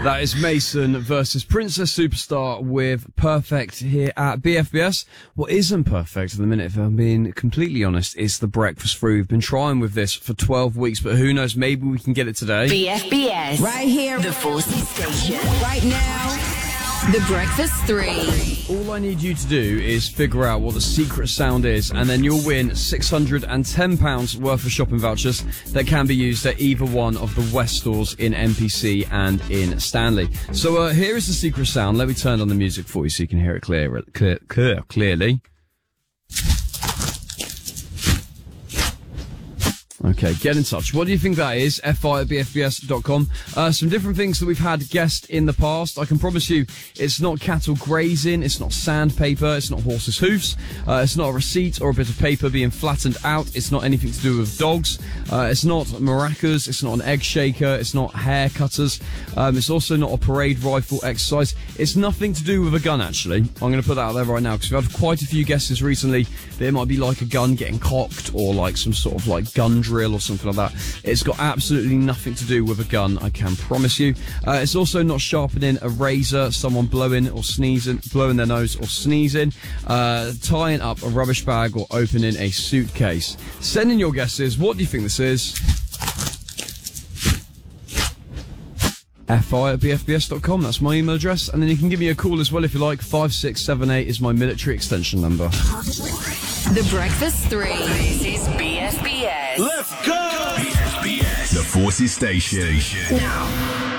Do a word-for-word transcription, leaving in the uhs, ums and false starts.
That is Mason versus Princess Superstar with Perfect here at B F B S. What isn't perfect at the minute, if I'm being completely honest, is the breakfast fruit. We've been trying with this for twelve weeks, but who knows, maybe we can get it today. B F B S. Right here. The Forcey Station. Right now. The Breakfast Three. All I need you to do is figure out what the secret sound is, and then you'll win six hundred ten pounds worth of shopping vouchers that can be used at either one of the West stores in N P C and in Stanley. So uh, here is the secret sound. Let me turn on the music for you so you can hear it clear, clear, clear, clearly. Okay, get in touch. What do you think that is? F I at B F B S dot com. Uh, some different things that we've had guessed in the past. I can promise you it's not cattle grazing, it's not sandpaper, it's not horses' hoofs, uh, it's not a receipt or a bit of paper being flattened out, it's not anything to do with dogs, uh, it's not maracas, it's not an egg shaker, it's not hair cutters, um, it's also not a parade rifle exercise, it's nothing to do with a gun actually. I'm going to put that out there right now because we've had quite a few guesses recently that it might be like a gun getting cocked or like some sort of like gun drill or something like that. It's got absolutely nothing to do with a gun, I can promise you. Uh, it's also not sharpening a razor, someone blowing or sneezing, blowing their nose or sneezing, uh, tying up a rubbish bag or opening a suitcase. Send in your guesses. What do you think this is? F I at B F B S dot com, that's my email address, and then you can give me a call as well if you like. Five six seven eight is my military extension number. The Breakfast Three. This is B F B S. Let's go! B F B S, the Forcey Station. Now.